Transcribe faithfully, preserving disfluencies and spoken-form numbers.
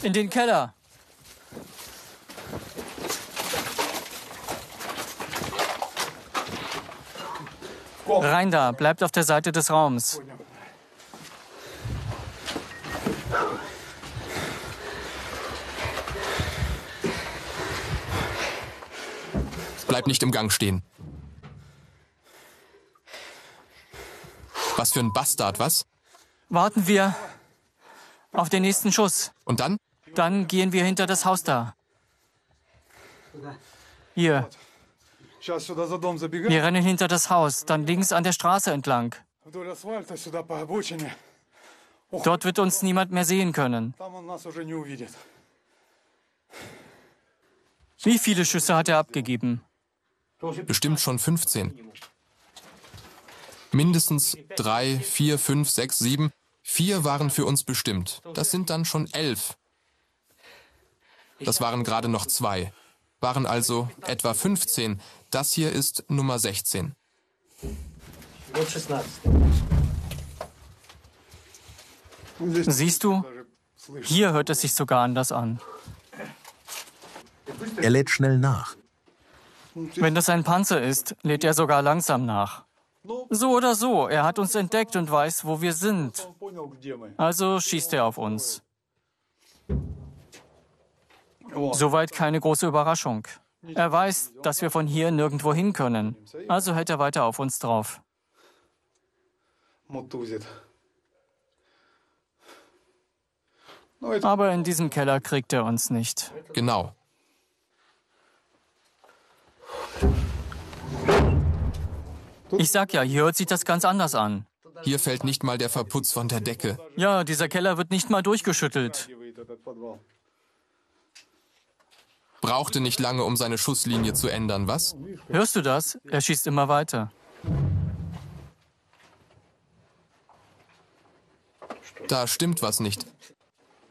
In den Keller. Rein da, bleibt auf der Seite des Raums. Bleib nicht im Gang stehen. Was für ein Bastard, was? Warten wir auf den nächsten Schuss. Und dann? Dann gehen wir hinter das Haus da. Hier. Wir rennen hinter das Haus, dann links an der Straße entlang. Dort wird uns niemand mehr sehen können. Wie viele Schüsse hat er abgegeben? Bestimmt schon fünfzehn. Mindestens drei, vier, fünf, sechs, sieben. Vier waren für uns bestimmt. Das sind dann schon elf. Das waren gerade noch zwei. Waren also etwa fünfzehn. Das hier ist Nummer sechzehn. Siehst du? Hier hört es sich sogar anders an. Er lädt schnell nach. Wenn das ein Panzer ist, lädt er sogar langsam nach. So oder so, er hat uns entdeckt und weiß, wo wir sind. Also schießt er auf uns. Soweit keine große Überraschung. Er weiß, dass wir von hier nirgendwo hin können. Also hält er weiter auf uns drauf. Aber in diesem Keller kriegt er uns nicht. Genau. Ich sag ja, hier hört sich das ganz anders an. Hier fällt nicht mal der Verputz von der Decke. Ja, dieser Keller wird nicht mal durchgeschüttelt. Brauchte nicht lange, um seine Schusslinie zu ändern, was? Hörst du das? Er schießt immer weiter. Da stimmt was nicht.